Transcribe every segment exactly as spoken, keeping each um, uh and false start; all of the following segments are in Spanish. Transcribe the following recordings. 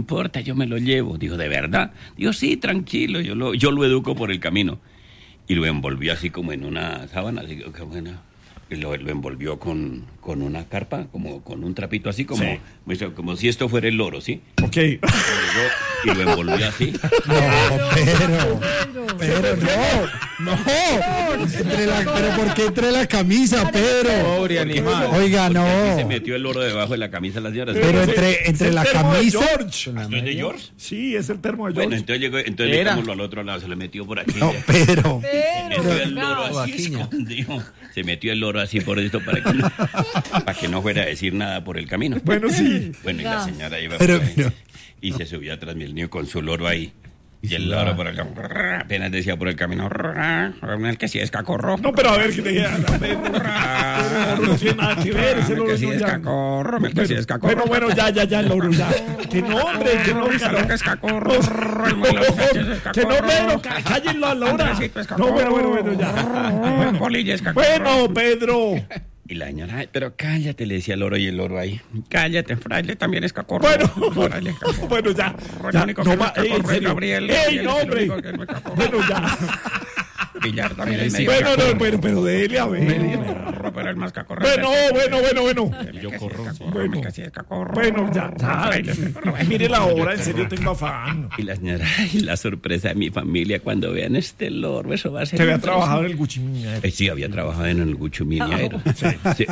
importa, yo me lo llevo. Dijo, ¿de verdad? Dijo, sí, tranquilo, yo lo, yo lo educo por el camino. Y lo envolvió así como en una sábana, así que bueno, y lo, lo envolvió con, con una carpa, como con un trapito así, como, sí. como si esto fuera el loro, ¿sí? Ok. Y lo envolvió así. No, pero, pero no, no. Entre la, pero ¿por qué entre la camisa, Pedro? Pobre animal. Oiga, no. Se metió el loro debajo de la camisa de la señora. Pero entre, entre la camisa. ¿Esto es de George? Sí, es el termo de George. Bueno, entonces llegó, entonces llegámoslo al otro lado, se le metió por aquí. No, Pedro. Se metió el loro así escondido. Se metió el loro así por esto para que, no, para que no fuera a decir nada por el camino. Bueno, sí. Bueno, y la señora iba pero, por ahí, pero. y se subió atrás del niño con su loro ahí. Y el loro por el camino, apenas decía por el camino, el que sí es cacorro. No, pero a ver, que te diga. No tiene nada que ver, ese loro que sí es cacorro, el que sí es cacorro. Bueno, bueno, ya, ya, ya, el loro, ya. Que no, hombre, que no, que es cacorro. Que no, Pedro, cállenlo a la hora. No, bueno, bueno, bueno, ya. Bueno, Pedro. Y la señora, ay, pero cállate, le decía el loro y el loro ahí. Cállate, fraile también es cacorro. Bueno, bueno, ya. ya no va, ey, en serio. Gabriel, ¡Ey, no, hombre! Bueno, ya. Pillar también es bueno, no, bueno, pero dele a ver. Pero el más cacorro. Bueno, bueno, bueno, bueno. Yo corro. Bueno, cacorro. bueno, ya, ya. Mire la hora, en serio tengo afán. Y la señora, ay, la sorpresa de mi familia cuando vean este loro, eso va a ser. ¿Que había trabajado en el Guchiminiaero? Eh, sí, había trabajado en el Guchiminiaero. Sí. Sí.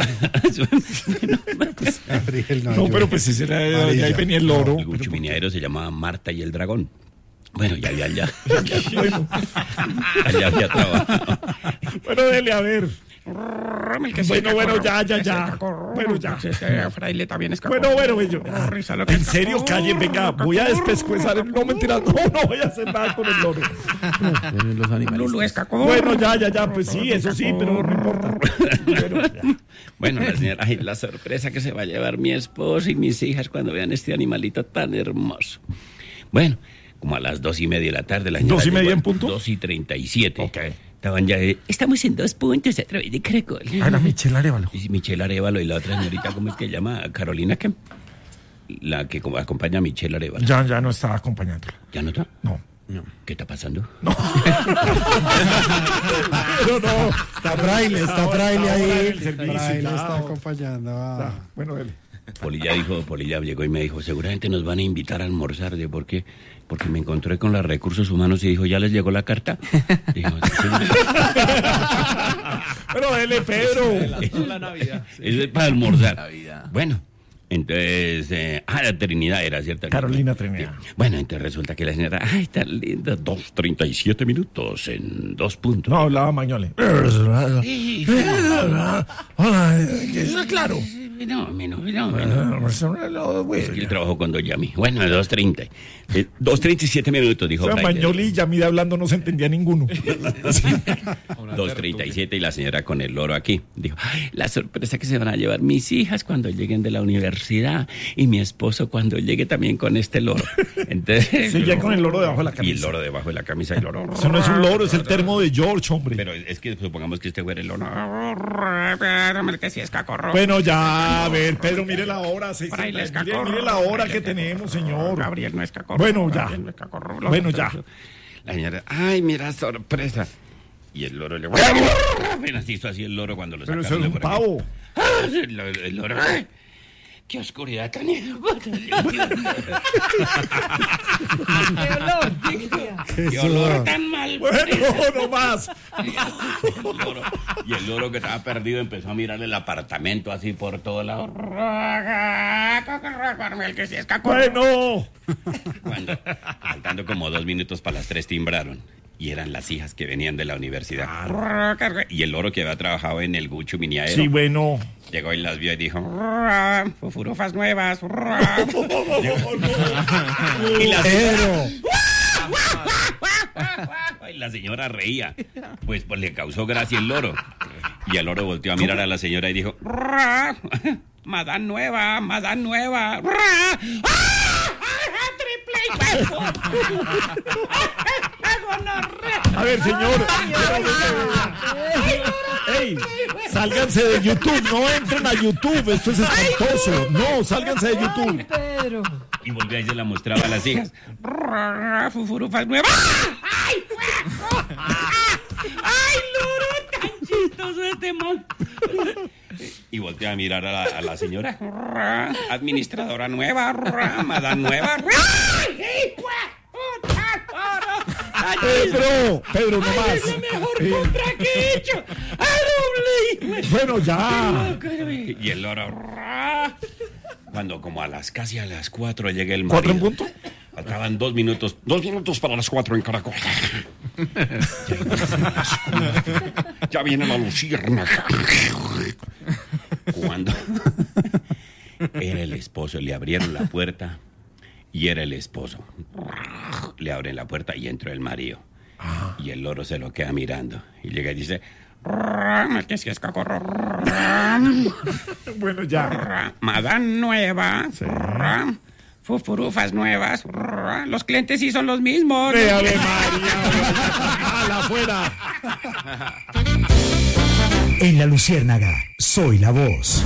No, pero pues ese era, de ahí venía el loro. El Guchiminiaero se llamaba Marta y el Dragón. Bueno, ya, ya, ya. Bueno. Allá había trabajado. Bueno, dele a ver. Bueno, bueno, ya, ya, ya. Bueno, ya. Fraile también es Bueno, bueno, bueno. En serio, callen, venga, voy a despescuezar. No, mentira, no, no voy a hacer nada con el loro. Los animales. Bueno, ya, ya, ya, pues sí, eso sí, pero no importa. Bueno, ya. Bueno, la señora, ay, la sorpresa que se va a llevar mi esposo y mis hijas cuando vean este animalito tan hermoso. Bueno, como a las dos y media de la tarde. La ¿Dos y media en punto? Dos y treinta y siete. Ok. Estaban ya, eh, estamos en dos puntos a través de Caracol. Ah, la Michelle Arevalo. Sí, Michelle Arevalo y la otra señorita, ¿cómo es que llama? Carolina, ¿qué? La que como acompaña a Michelle Arevalo. Ya, ya no estaba acompañándola. ¿Ya no está? No. No. ¿Qué está pasando? No. Pero no. Está Braille, está Braille ahí. Braille está acompañando. Ah. Bueno, él. Polilla dijo, Polilla llegó y me dijo, seguramente nos van a invitar a almorzar. ¿De por qué? Porque me encontré con los recursos humanos y dijo, ¿ya les llegó la carta? Dijo, sí. Pero él es Pedro. Eso es la Navidad. Sí. Eso es para almorzar. Navidad. Bueno, entonces, eh, ah, la Trinidad era, ¿cierto? Carolina Trinidad. Sí. Bueno, entonces resulta que la señora, ay, tan linda, dos treinta y siete minutos en dos puntos. No, hablaba Mañole. Sí, Hola, eso claro. No, menos, no, menos. Es que él trabajó con Don Yami. Bueno, dos treinta. Eh, dos treinta y siete minutos, dijo. O sea, Mañoli y Yamida hablando no se entendía ninguno. dos treinta y siete y la señora con el loro aquí. Dijo, ay, la sorpresa que se van a llevar mis hijas cuando lleguen de la universidad y mi esposo cuando llegue también con este loro. Entonces, sí, ya con el loro debajo de la camisa. Y el loro debajo de la camisa y el loro. Eso no es un loro, es el termo de George, hombre. Pero es que supongamos que este fuera el loro. Que si es cacorro. Bueno, ya, a ver, Pedro, mire la hora. Seis, mire, mire la hora que tenemos, señor. Gabriel no es cacorro. Bueno, ya. No es cacorro. Bueno, ya. La señora, ay, mira, sorpresa. Y el loro le... Apenas hizo así el loro cuando lo sacaron. Pero eso es un pavo. El, el loro... ¡Ay! ¡Qué oscuridad tan... ¡Qué olor! ¡Qué olor tan mal! Bueno, no más. Y el loro que estaba perdido empezó a mirar el apartamento así por todo lado. El que se escapó. Bueno. Cuando, faltando como dos minutos para las tres, timbraron. Y eran las hijas que venían de la universidad. Y el loro que había trabajado en el Guchiminiaero. Sí, bueno. Llegó y las vio y dijo, fufurufas nuevas. Y la señora, y la señora reía. Pues, pues le causó gracia el loro. Y el loro volteó a mirar a la señora y dijo, madame nueva, madame nueva. A ver, señor. Ey, Sálganse de YouTube, no entren a YouTube, esto es espantoso. No, sálganse de YouTube. Pedro. Y volvió y se la mostraba a las hijas. Fufurufas nuevas. ¡Ay, ¡ay, loro! ¡Tan chistoso este man! Y volteó a mirar a la, a la señora. Administradora nueva, madame nueva. Pedro, Pedro, no más. Es la mejor compra que he hecho. ¡A doble! Bueno, ya. Y el loro. Cuando como a las casi a las cuatro llega el marido. ¿Cuatro en punto? Faltaban dos minutos. Dos minutos para las cuatro en Caracol. Ya viene la luciérnaga. Cuando era el esposo, le abrieron la puerta y era el esposo. Le abren la puerta y entró el marido. Y el loro se lo queda mirando. Y llega y dice... que si es cacorro. Bueno, ya. Madame nueva. Sí. Fufurufas nuevas. Los clientes sí son los mismos. ¡Ve, Ave María! ¡A la afuera! En La Luciérnaga, soy la voz.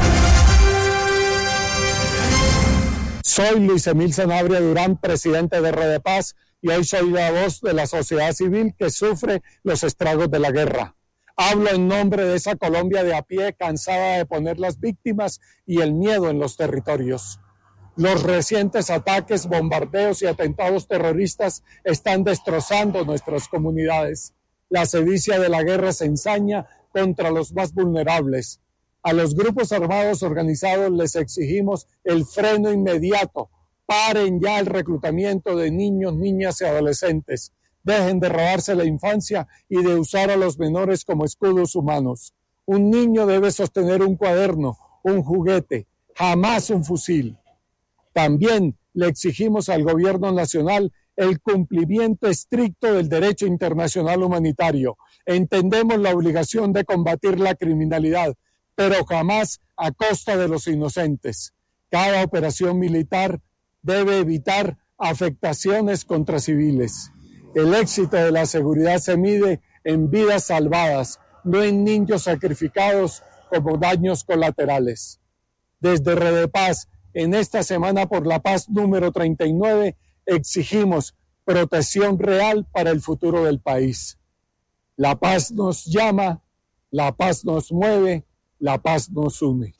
Soy Luis Emil Sanabria Durán, presidente de Redepaz, y hoy soy la voz de la sociedad civil que sufre los estragos de la guerra. Hablo en nombre de esa Colombia de a pie, cansada de poner las víctimas y el miedo en los territorios. Los recientes ataques, bombardeos y atentados terroristas están destrozando nuestras comunidades. La sevicia de la guerra se ensaña contra los más vulnerables. A los grupos armados organizados les exigimos el freno inmediato. Paren ya el reclutamiento de niños, niñas y adolescentes. Dejen de robarse la infancia y de usar a los menores como escudos humanos. Un niño debe sostener un cuaderno, un juguete, jamás un fusil. También le exigimos al gobierno nacional el cumplimiento estricto del derecho internacional humanitario. Entendemos la obligación de combatir la criminalidad, pero jamás a costa de los inocentes. Cada operación militar debe evitar afectaciones contra civiles. El éxito de la seguridad se mide en vidas salvadas, no en niños sacrificados como daños colaterales. Desde Redepaz, en esta Semana por la Paz número treinta y nueve, exigimos protección real para el futuro del país. La paz nos llama, la paz nos mueve, la paz nos une.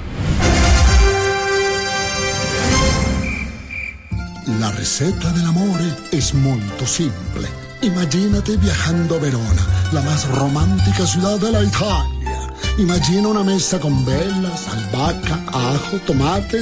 La receta dell'amore es muy simple. Imagínate viajando a Verona, la más romántica ciudad de la Italia. Imagina una mesa con velas, albahaca, ajo, tomate,